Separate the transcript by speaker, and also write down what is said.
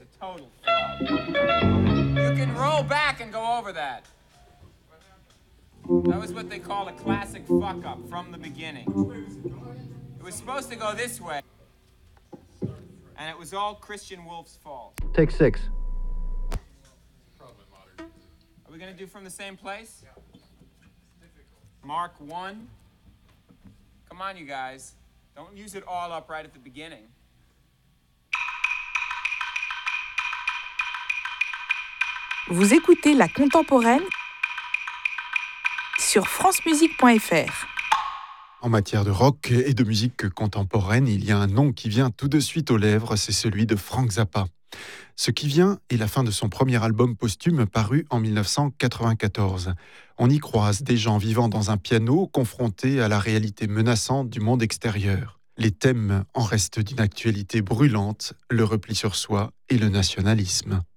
Speaker 1: a total flop. You can roll back and go over that. That was what they call a classic fuck-up from the beginning. It was supposed to go this way, and it was all Christian Wolf's fault.
Speaker 2: Take 6.
Speaker 1: Are we going to do from the same place? Mark 1. Come on, you guys. Don't use it all up right at the beginning.
Speaker 3: Vous écoutez La Contemporaine sur francemusique.fr.
Speaker 4: En matière de rock et de musique contemporaine, il y a un nom qui vient tout de suite aux lèvres, c'est celui de Frank Zappa. Ce qui vient est la fin de son premier album posthume paru en 1994. On y croise des gens vivant dans un piano confrontés à la réalité menaçante du monde extérieur. Les thèmes en restent d'une actualité brûlante, le repli sur soi et le nationalisme.